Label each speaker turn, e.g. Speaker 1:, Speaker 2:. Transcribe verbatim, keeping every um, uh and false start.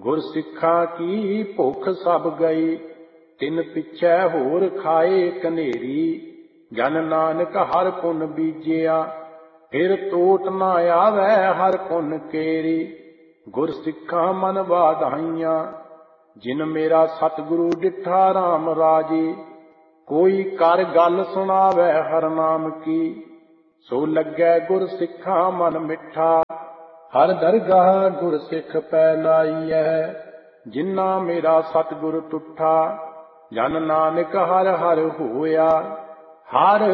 Speaker 1: गुर सिखा की भुख सब गई, तिन पिछै होर खाए कनेरी। जन नानक हर पुन बीजिया, फिर टोट ना आवे हर पुन केरी। गुर सिखा मन वाधाइयां, जिन मेरा सतगुरु डिठा राम राजी। कोई कर गल सुनावे हर नाम की, सो लगे गुर सिखा मन मिठा। हर दरगाह गुर सिख पै लाइयै, जिन्ना मेरा सतगुर टुठा। जन नानक हर हर होया, हर